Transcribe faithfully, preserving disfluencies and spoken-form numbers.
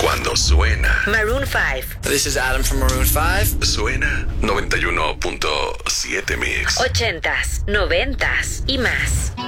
Cuando suena Maroon five. This is Adam from Maroon five. Suena noventa y uno punto siete Mix. Ochentas, noventas y más.